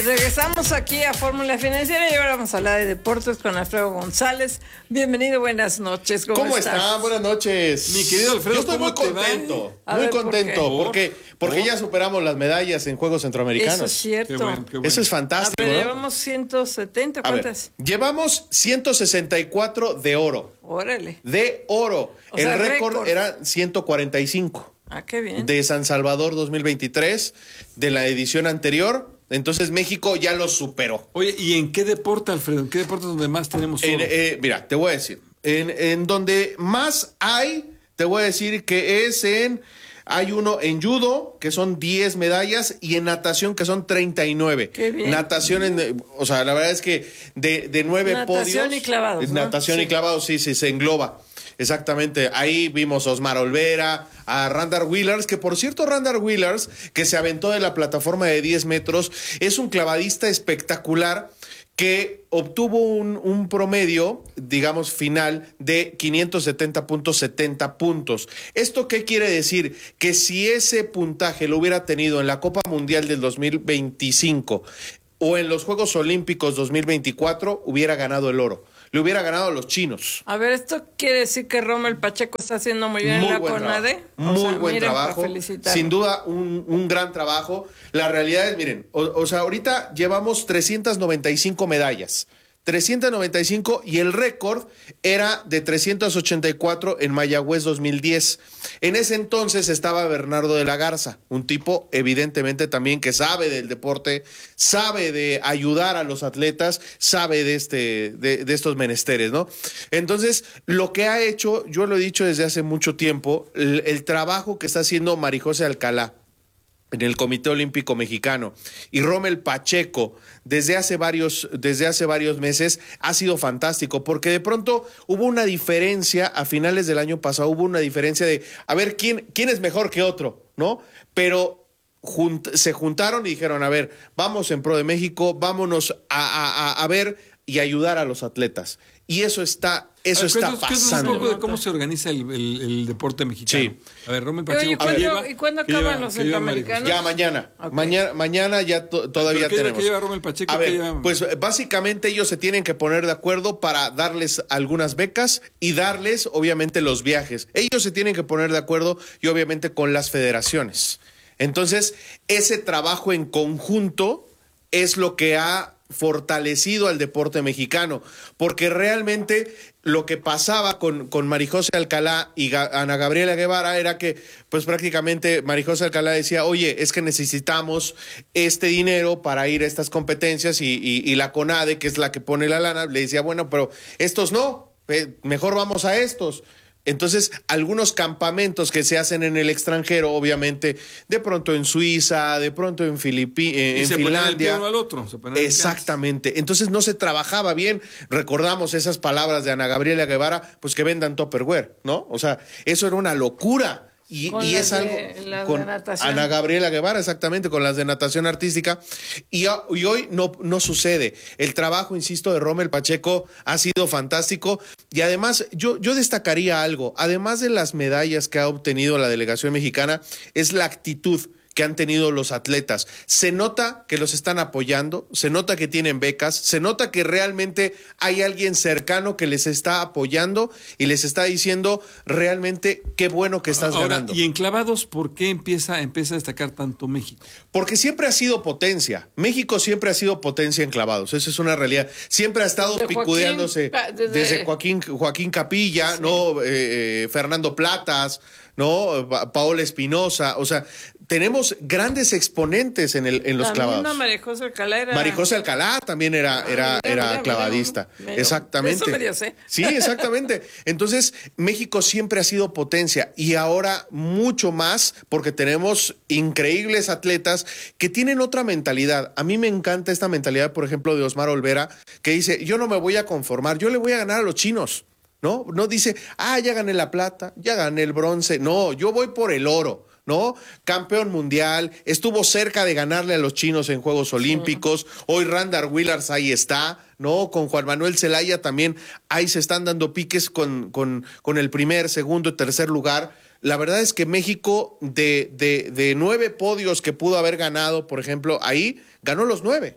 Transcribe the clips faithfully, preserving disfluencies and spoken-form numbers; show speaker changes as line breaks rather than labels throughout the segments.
Regresamos aquí a Fórmula Financiera y ahora vamos a hablar de deportes con Alfredo González. Bienvenido, buenas noches. ¿Cómo,
¿Cómo
estás?
están? Buenas noches.
Mi querido Alfredo,
yo estoy muy contento, muy
ver,
contento,
¿por
porque porque
¿Por?
ya superamos las medallas en Juegos Centroamericanos.
Eso es cierto.
Qué bueno, qué bueno.
Eso es fantástico,
A ver,
¿no?
llevamos ciento setenta,
A ver,
¿cuántas?
llevamos ciento sesenta y cuatro de oro.
Órale.
De oro.
O
El
sea,
récord
récord.
era ciento cuarenta y cinco.
Ah, qué bien.
De San Salvador dos mil veintitrés, de la edición anterior. Entonces México ya lo superó.
Oye, ¿y en qué deporte, Alfredo? ¿En qué deporte es donde más tenemos oro?
En, eh, mira, te voy a decir. En, en donde más hay, te voy a decir que es en... Hay uno en judo, que son diez medallas, y en natación, que son treinta y nueve.
Qué bien.
Natación, en, o sea, la verdad es que de, de nueve
Natación
podios...
y clavados, ¿no?
Natación
Sí.
y clavados, sí, sí, se engloba. Exactamente. Ahí vimos a Osmar Olvera, a Randall Willers, que por cierto, Randall Willers, que se aventó de la plataforma de diez metros, es un clavadista espectacular que obtuvo un, un promedio, digamos, final de quinientos setenta punto setenta puntos. ¿Esto qué quiere decir? Que si ese puntaje lo hubiera tenido en la Copa Mundial del dos mil veinticinco o en los Juegos Olímpicos dos mil veinticuatro, hubiera ganado el oro. Le hubiera ganado a los chinos.
A ver, ¿esto quiere decir que Rommel Pacheco está haciendo muy bien
Muy
en la
buen
CONADE?
trabajo.
O
Muy
sea,
buen
miren,
trabajo.
para felicitarlo.
Sin duda, un, un gran trabajo. La realidad es, miren, o, o sea, ahorita llevamos trescientas noventa y cinco medallas. trescientas noventa y cinco y el récord era de trescientas ochenta y cuatro en Mayagüez dos mil diez. En ese entonces estaba Bernardo de la Garza, un tipo evidentemente también que sabe del deporte, sabe de ayudar a los atletas, sabe de, este, de, de estos menesteres, ¿no? Entonces, lo que ha hecho, yo lo he dicho desde hace mucho tiempo, el, el trabajo que está haciendo Marijose Alcalá en el Comité Olímpico Mexicano y Rommel Pacheco desde hace varios desde hace varios meses ha sido fantástico, porque de pronto hubo una diferencia a finales del año pasado, hubo una diferencia de a ver quién quién es mejor que otro, ¿no? Pero junt, se juntaron y dijeron, a ver, vamos en pro de México, vámonos a, a, a ver y ayudar a los atletas. Y eso está eso
A ver,
está
cuéntanos- cuéntanos
pasando.
un poco de cómo se organiza el, el- el deporte mexicano.
Sí.
A ver, Rommel
Oye,
Pacheco,
¿y
¿qué
cuándo-
lleva?
y cuándo
¿Qué
acaban
lleva-
los
qué lleva
centroamericanos?
Ya mañana,
Ok.
mañana, mañana ya to- todavía
¿Pero qué lleva-
tenemos.
qué lleva Rommel Pacheco?
A
¿Qué
ver,
lleva?
pues básicamente ellos se tienen que poner de acuerdo para darles algunas becas y darles, obviamente, los viajes. Ellos se tienen que poner de acuerdo y obviamente con las federaciones. Entonces, ese trabajo en conjunto es lo que ha fortalecido al deporte mexicano, porque realmente lo que pasaba con, con Marijose Alcalá y Ga- Ana Gabriela Guevara era que pues prácticamente Marijose Alcalá decía, oye, es que necesitamos este dinero para ir a estas competencias y, y, y la CONADE, que es la que pone la lana, le decía, bueno, pero estos no, eh, mejor vamos a estos. Entonces, algunos campamentos que se hacen en el extranjero, obviamente, de pronto en Suiza, de pronto en, Filipi eh,
Y
en
se ponen el pie
Finlandia.
uno al otro, se ponen el pie
Exactamente. Entonces no se trabajaba bien. Recordamos esas palabras de Ana Gabriela Guevara, pues que vendan Tupperware, ¿no? O sea, eso era una locura. Y,
Con
y
las
es
de-
algo
las de
con
natación.
Ana Gabriela Guevara, exactamente, con las de natación artística. Y, a- y hoy no, no sucede. El trabajo, insisto, de Rommel Pacheco ha sido fantástico. Y además, yo, yo destacaría algo. Además de las medallas que ha obtenido la delegación mexicana, es la actitud que han tenido los atletas. Se nota que los están apoyando, se nota que tienen becas, se nota que realmente hay alguien cercano que les está apoyando y les está diciendo realmente qué bueno que estás
Ahora,
ganando.
y en clavados, ¿por qué empieza, empieza a destacar tanto México?
Porque siempre ha sido potencia. México siempre ha sido potencia en clavados. Esa es una realidad. Siempre ha estado
Desde
picudeándose
Joaquín, desde-
desde Joaquín, Joaquín Capilla, ¿no? Eh, eh, Fernando Platas, ¿no? Pa- Paola Espinosa. O sea, tenemos grandes exponentes en, el, en los
También
clavados.
una Marijose Alcalá era...
Marijose Alcalá también era, era,
Ah, mira,
era
mira,
clavadista.
mira, mira.
Exactamente.
Eso medio sé.
Sí, exactamente. Entonces, México siempre ha sido potencia y ahora mucho más porque tenemos increíbles atletas que tienen otra mentalidad. A mí me encanta esta mentalidad, por ejemplo, de Osmar Olvera, que dice, yo no me voy a conformar, yo le voy a ganar a los chinos. ¿No? No dice, ah, ya gané la plata, ya gané el bronce. No, yo voy por el oro. ¿No? Campeón mundial, estuvo cerca de ganarle a los chinos en Juegos Olímpicos, sí. Hoy Randall Willers ahí está, ¿no? Con Juan Manuel Zelaya también, ahí se están dando piques con, con, con el primer, segundo y tercer lugar. La verdad es que México, de, de, de nueve podios que pudo haber ganado, por ejemplo, ahí ganó los nueve.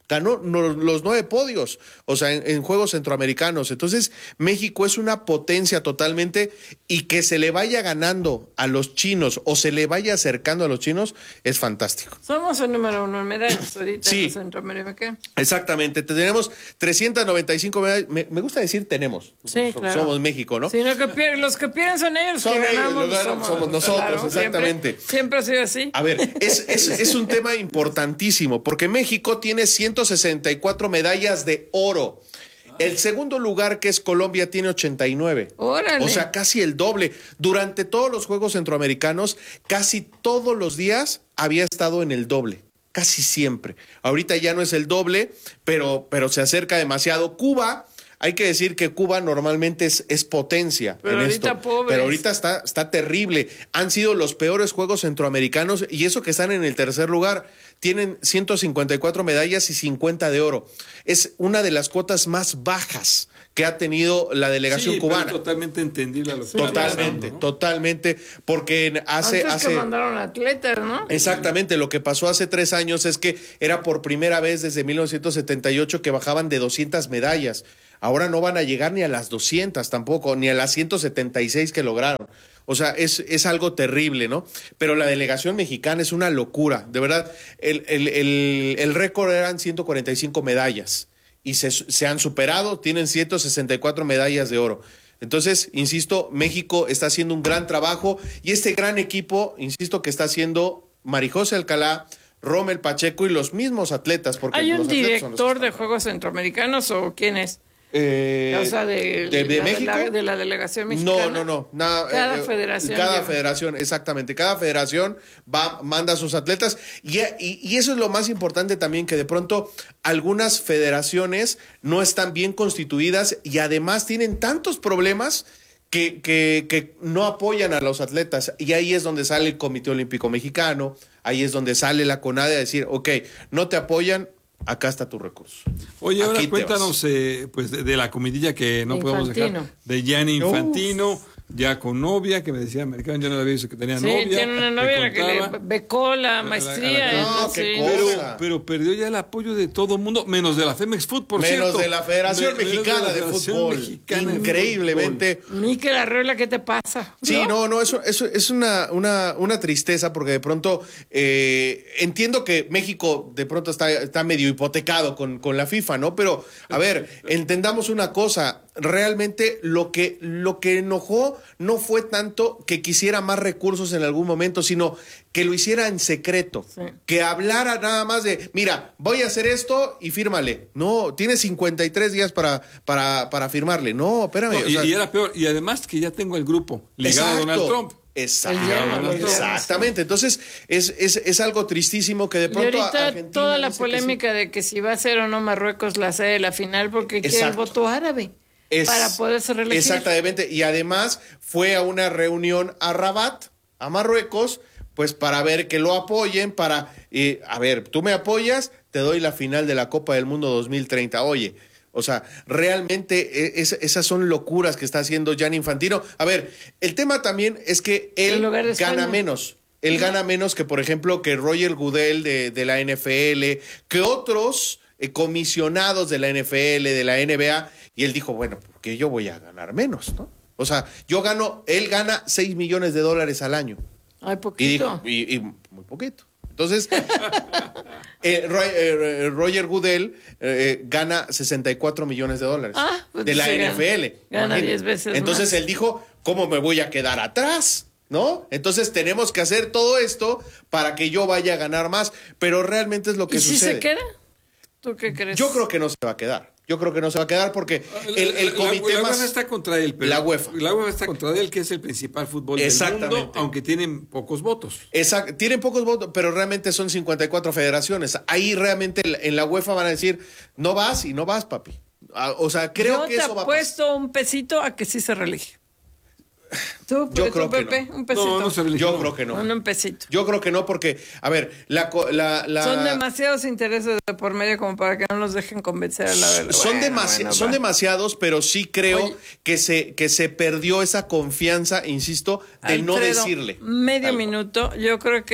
Ganó no, los nueve podios, o sea, en, en Juegos Centroamericanos. Entonces, México es una potencia totalmente, y que se le vaya ganando a los chinos o se le vaya acercando a los chinos es fantástico.
Somos el número uno en medallas ahorita
Sí.
en Centroamérica.
Exactamente, tenemos trescientas noventa y cinco medallas. Me, me gusta decir tenemos.
Sí,
So-
claro.
Somos México, ¿no?
Sí, no, que pier- los que pierden son ellos,
Son
que
ellos,
ganamos,
los ganamos somos nosotros, exactamente.
Siempre, siempre ha sido así.
A ver, es, es, es un tema importantísimo, porque México tiene ciento sesenta y cuatro medallas de oro. El segundo lugar, que es Colombia, tiene ochenta y nueve.
Órale.
O sea, casi el doble. Durante todos los Juegos Centroamericanos, casi todos los días había estado en el doble. Casi siempre. Ahorita ya no es el doble, pero, pero se acerca demasiado. Cuba, hay que decir que Cuba normalmente es, es potencia
Pero
en
ahorita
esto.
pobres.
Pero ahorita está, está terrible. Han sido los peores Juegos Centroamericanos, y eso que están en el tercer lugar. Tienen ciento cincuenta y cuatro medallas y cincuenta de oro. Es una de las cuotas más bajas que ha tenido la delegación
Sí,
cubana.
pero totalmente entendible a lo que está
Totalmente,
pasando, ¿no?
totalmente, porque en- hace,
Antes
hace
que mandaron atletas, ¿no?
exactamente lo que pasó hace tres años es que era por primera vez desde mil novecientos setenta y ocho que bajaban de doscientas medallas. Ahora no van a llegar ni a las doscientas tampoco, ni a las ciento setenta y seis que lograron. O sea, es, es algo terrible, ¿no? Pero la delegación mexicana es una locura, de verdad. El, el, el, el récord eran ciento cuarenta y cinco medallas y se, se han superado, tienen ciento sesenta y cuatro medallas de oro. Entonces, insisto, México está haciendo un gran trabajo, y este gran equipo, insisto, que está haciendo Marijose Alcalá, Rommel Pacheco y los mismos atletas. Porque
¿Hay un
los atletas son los que
director de
están.
Juegos Centroamericanos o quién es?
Eh,
O sea, de,
de, de
la,
México.
la- de la delegación mexicana.
No, no, no. na-
Cada
eh,
federación
Cada
lleva.
federación, exactamente. Cada federación va, manda a sus atletas. Y, y, y eso es lo más importante también, que de pronto algunas federaciones no están bien constituidas y además tienen tantos problemas que, que, que no apoyan a los atletas. Y ahí es donde sale el Comité Olímpico Mexicano, ahí es donde sale la CONADE a decir, ok, no te apoyan, acá está tu recurso.
Oye, ahora
Aquí te
cuéntanos eh, pues de, de la comidilla que no podemos dejar.
Infantino.
De Gianni Infantino, ya con novia, que me decía americano, yo no había visto que tenía
Sí,
novia.
tiene una
me
novia la que le
contaba.
becó la maestría.
la-
No,
y-
qué
sí.
cosa.
Pero, pero perdió ya el apoyo de todo el mundo, menos de la Femex Food, por
Menos
cierto.
de la Federación
Me- menos
Mexicana
la
de,
Federación
Fútbol.
Mexicana de
Increíblemente.
Miquel Arreola, ¿qué te pasa?
Sí, no, no, eso, eso es una, una, una tristeza, porque de pronto eh, entiendo que México de pronto está, está medio hipotecado con, con la FIFA, ¿no? Pero, a ver, entendamos una cosa, realmente lo que, lo que enojó no fue tanto que quisiera más recursos en algún momento, sino que lo hiciera en secreto,
Sí.
que hablara nada más de, mira, voy a hacer esto y fírmale. No, tienes cincuenta y tres días para, para, para firmarle. No, espérame.
No,
o
y,
sea,
y era peor. Y además que ya tengo el grupo ligado
Exacto.
a Donald Trump.
Exacto.
El yerno, el yerno,
Exactamente. Entonces, es, es, es algo tristísimo que de
Y
pronto.
ahorita
Argentina
toda la
dice que sí.
polémica de que si va a ser o no Marruecos la sede de la final porque quiere el
Exacto.
voto árabe
Es-
para poderse reelegir.
Exactamente. Y además fue a una reunión a Rabat, a Marruecos, pues para ver que lo apoyen, para, eh, a ver, tú me apoyas, te doy la final de la Copa del Mundo dos mil treinta. Oye, o sea, realmente eh, es- esas son locuras que está haciendo Gianni Infantino. A ver, el tema también es que
En
él
lugar de
gana
España.
menos. Él gana menos que, por ejemplo, que Roger Goodell de, de la N F L, que otros eh, comisionados de la N F L, de la N B A, y él dijo, bueno, que yo voy a ganar menos, ¿no? O sea, yo gano, él gana seis millones de dólares al año.
Ay,
Y
poquito.
dijo, y, y muy poquito. Entonces, eh, Ro- eh, Roger Goodell eh, gana sesenta y cuatro millones de dólares
Ah, pues
de la
sí,
N F L.
gana
imagínate.
diez veces
Entonces
más.
él dijo, ¿cómo me voy a quedar atrás? ¿No? Entonces tenemos que hacer todo esto para que yo vaya a ganar más, pero realmente es lo que
¿Y si
sucede.
se queda? ¿Tú qué crees?
Yo creo que no se va a quedar. Yo creo que no se va a quedar porque el, el
La-
comité
la, la
más...
UEFA está contra él, pero
La UEFA.
La UEFA está contra él, que es el principal fútbol del
Exactamente.
mundo, aunque tienen pocos votos.
Exacto, tienen pocos votos, pero realmente son cincuenta y cuatro federaciones. Ahí realmente en la- en la UEFA van a decir, no vas y no vas, papi. Ah, O sea, creo
Yo
que
te
eso va a pasar.
apuesto un pesito a que sí se reelige. ¿Tú,
Yo
tú,
creo que
Pepe?
no.
Un pesito.
No, no se religió.
Yo creo que no.
Un, un pesito.
Yo creo que no, porque, a ver, la... co- la, la-
Son demasiados intereses de por medio como para que no nos dejen convencer a la verdad.
Son,
Bueno,
demasi-
bueno,
son
va.
demasiados, pero sí creo
Oye.
que se, que se perdió esa confianza, insisto, de no
Alfredo,
decirle.
Medio
algo.
minuto. Yo creo que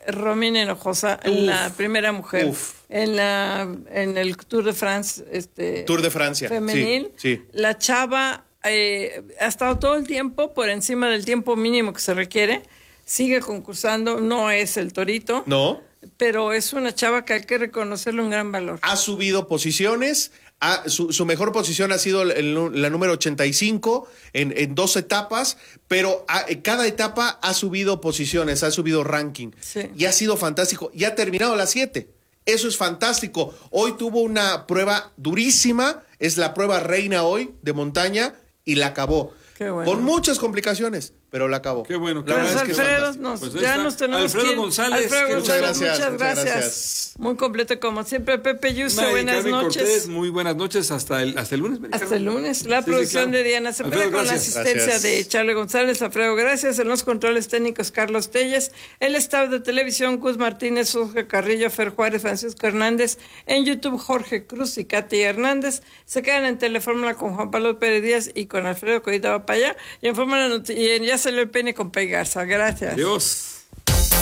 Romina Hinojosa, en
Uf,
la primera mujer,
uf.
en la en el Tour de France, este
Tour de Francia.
femenil.
Sí, sí.
La chava eh, ha estado todo el tiempo por encima del tiempo mínimo que se requiere. Sigue concursando, no es el torito,
¿No?
pero es una chava que hay que reconocerle un gran valor.
Ha subido posiciones. Ha- su, su mejor posición ha sido el- el- la número ochenta y cinco en, en dos etapas, pero ha- en cada etapa ha subido posiciones, ha subido ranking.
Sí.
Y ha sido fantástico. Y ha terminado las siete. Eso es fantástico. Hoy tuvo una prueba durísima. Es la prueba reina hoy de montaña y la acabó.
Qué bueno.
Con muchas complicaciones, pero la acabó.
Qué bueno,
La
qué
Pues
verdad es que es
Alfredo,
fantástico.
nos,
Pues ahí
ya
está.
nos tenemos
Alfredo
que ir.
González,
Alfredo
que-
González,
Muchas gracias,
muchas
muchas
gracias.
gracias.
Muy completo como siempre. Pepe Yuso,
Mari
buenas
Carmen
noches.
Cortés, muy buenas noches. Hasta el, hasta el lunes. Mari
Hasta
Carmen.
el lunes. La
Sí, sí,
producción
claro.
de Diana Cepeda
Alfredo,
con la
gracias.
asistencia
Gracias.
de Charlie González. Alfredo, gracias. En los controles técnicos, Carlos Telles. El staff de televisión, Gus Martínez, Jorge Carrillo, Fer Juárez, Francisco Hernández. En YouTube, Jorge Cruz y Katy Hernández. Se quedan en Telefórmula con Juan Pablo Pérez Díaz y con Alfredo Coita va para allá. Y en Fórmula Noti- y en Ya salió el pene con Pei Garza. Gracias.
Adiós.